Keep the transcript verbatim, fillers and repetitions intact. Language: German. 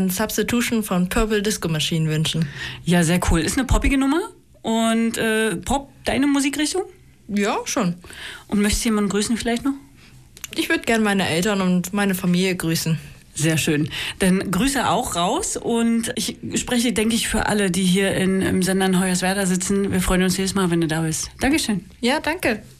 gern Substitution von Purple Disco Machine wünschen. Ja, sehr cool. Ist eine poppige Nummer. Und äh, Pop, deine Musikrichtung? Ja, schon. Und möchtest du jemanden grüßen vielleicht noch? Ich würde gern meine Eltern und meine Familie grüßen. Sehr schön. Dann Grüße auch raus und ich spreche, denke ich, für alle, die hier in, im Sender in Hoyerswerda sitzen. Wir freuen uns jedes Mal, wenn du da bist. Dankeschön. Ja, danke.